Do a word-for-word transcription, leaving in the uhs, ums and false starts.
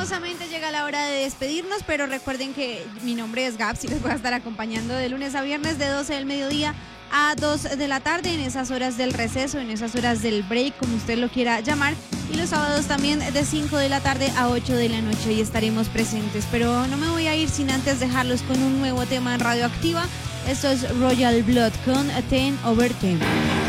lastimosamente llega la hora de despedirnos, pero recuerden que mi nombre es Gaps y les voy a estar acompañando de lunes a viernes de doce del mediodía a dos de la tarde, en esas horas del receso, en esas horas del break, como usted lo quiera llamar, y los sábados también de cinco de la tarde a ocho de la noche, y estaremos presentes. Pero no me voy a ir sin antes dejarlos con un nuevo tema en Radioactiva. Esto es Royal Blood con ten over ten.